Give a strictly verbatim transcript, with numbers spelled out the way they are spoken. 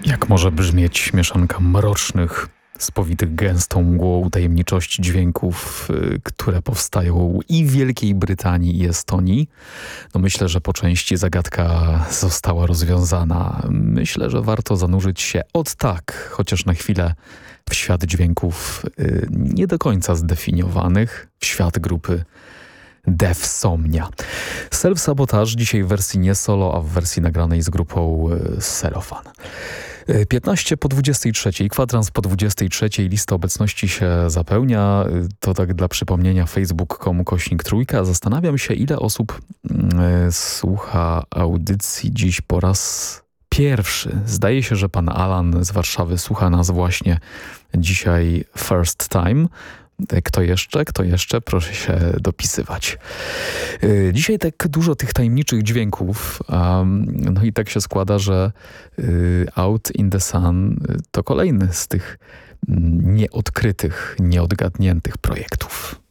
Jak może brzmieć mieszanka mrocznych, spowitych gęstą mgłą tajemniczości dźwięków, y, które powstają i w Wielkiej Brytanii, i Estonii? No myślę, że po części zagadka została rozwiązana. Myślę, że warto zanurzyć się od tak, chociaż na chwilę, w świat dźwięków y, nie do końca zdefiniowanych, w świat grupy Deafsomnia. Self-Sabotage dzisiaj w wersji nie solo, a w wersji nagranej z grupą y, Celofan. piętnaście po dwudziestej trzeciej, kwadrans po dwudziestej trzeciej, lista obecności się zapełnia. To tak dla przypomnienia facebook kropka com kośnik trójka. Zastanawiam się, ile osób y, słucha audycji dziś po raz pierwszy. Zdaje się, że pan Alan z Warszawy słucha nas właśnie dzisiaj first time. Kto jeszcze? Kto jeszcze? Proszę się dopisywać. Yy, dzisiaj tak dużo tych tajemniczych dźwięków. Um, no i tak się składa, że yy, Out in the Sun to kolejny z tych mm, nieodkrytych, nieodgadniętych projektów.